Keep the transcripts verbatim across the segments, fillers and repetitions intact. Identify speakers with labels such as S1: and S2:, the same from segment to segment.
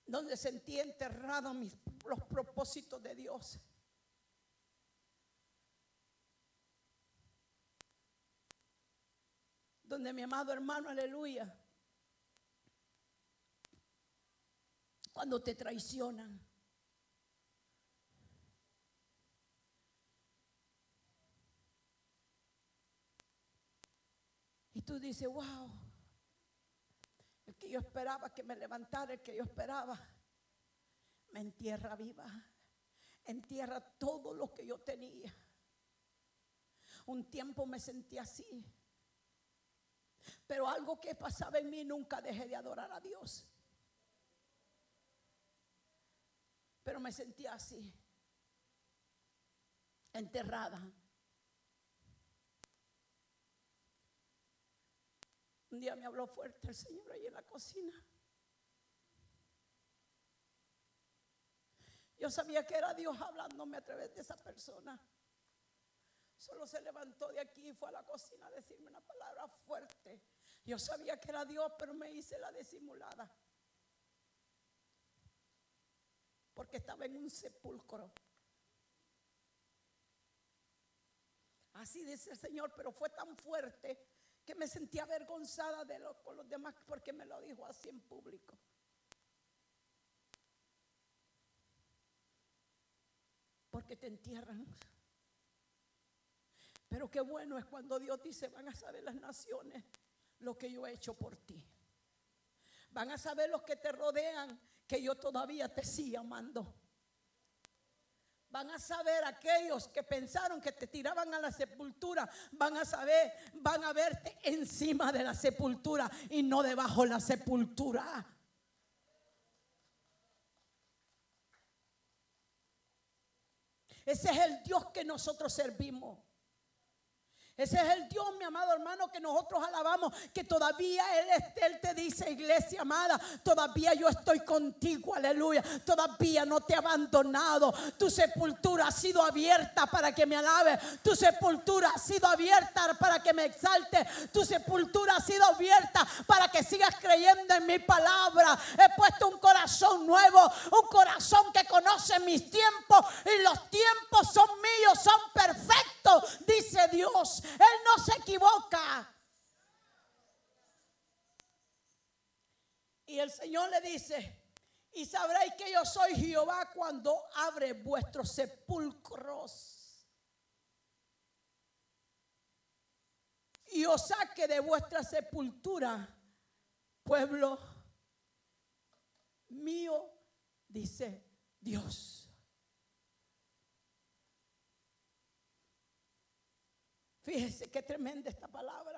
S1: donde sentí enterrados mis, los propósitos de Dios. Donde mi amado hermano, aleluya, cuando te traicionan, y tú dices, wow, el que yo esperaba que me levantara, el que yo esperaba, me entierra viva, entierra todo lo que yo tenía. Un tiempo me sentí así, pero algo que pasaba en mí, nunca dejé de adorar a Dios. Pero me sentía así, enterrada. Un día me habló fuerte el Señor ahí en la cocina. Yo sabía que era Dios hablándome a través de esa persona. Solo se levantó de aquí y fue a la cocina a decirme una palabra fuerte. Yo sabía que era Dios, pero me hice la disimulada, porque estaba en un sepulcro. Así dice el Señor, pero fue tan fuerte que me sentí avergonzada de lo, con los demás, porque me lo dijo así en público. Porque te entierran. Pero qué bueno es cuando Dios dice: van a saber las naciones lo que yo he hecho por ti. Van a saber los que te rodean que yo todavía te sigo amando. Van a saber aquellos que pensaron que te tiraban a la sepultura. Van a saber, van a verte encima de la sepultura y no debajo de la sepultura. Ese es el Dios que nosotros servimos. Ese es el Dios, mi amado hermano, que nosotros alabamos, que todavía Él, Él te dice: iglesia amada, todavía yo estoy contigo, aleluya, todavía no te he abandonado. Tu sepultura ha sido abierta para que me alabes, tu sepultura ha sido abierta para que me exalte, tu sepultura ha sido abierta para que sigas creyendo en mi palabra. He puesto un corazón nuevo, un corazón que conoce mis tiempos, y los tiempos son míos, son perfectos, dice Dios. Él no se equivoca. Y el Señor le dice: y sabréis que yo soy Jehová cuando abre vuestros sepulcros y os saque de vuestra sepultura, pueblo mío, dice Dios. Fíjese qué tremenda esta palabra.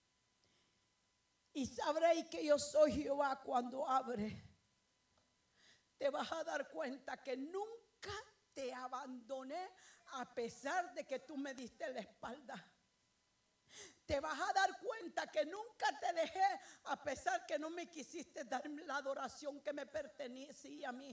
S1: Y sabréis que yo soy Jehová cuando abre. Te vas a dar cuenta que nunca te abandoné a pesar de que tú me diste la espalda. Te vas a dar cuenta que nunca te dejé a pesar que no me quisiste dar la adoración que me pertenecía a mí.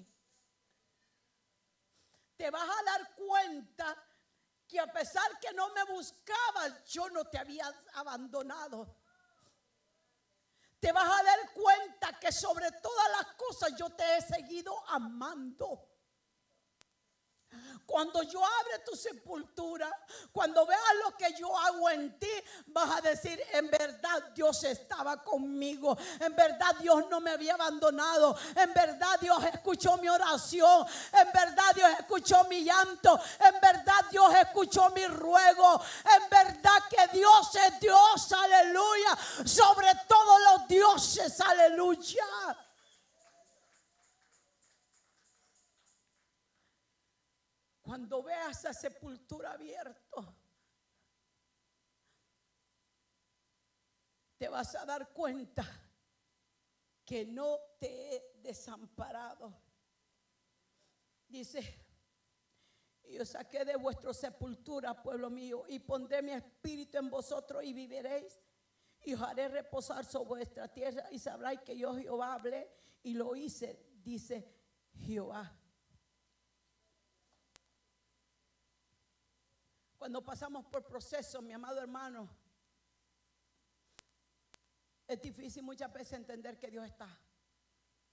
S1: Te vas a dar cuenta que a pesar que no me buscabas, yo no te había abandonado. Te vas a dar cuenta que sobre todas las cosas yo te he seguido amando. Cuando yo abra tu sepultura, cuando veas lo que yo hago en ti, vas a decir: en verdad Dios estaba conmigo, en verdad Dios no me había abandonado, en verdad Dios escuchó mi oración, en verdad Dios escuchó mi llanto, en verdad Dios escuchó mi ruego, en verdad que Dios es Dios, aleluya, sobre todos los dioses, aleluya. Cuando veas esa sepultura abierta, te vas a dar cuenta que no te he desamparado. Dice: y os saqué de vuestra sepultura, pueblo mío, y pondré mi espíritu en vosotros y viviréis, y os haré reposar sobre vuestra tierra, y sabréis que yo Jehová hablé y lo hice, dice Jehová. Cuando pasamos por procesos, mi amado hermano, es difícil muchas veces entender que Dios está.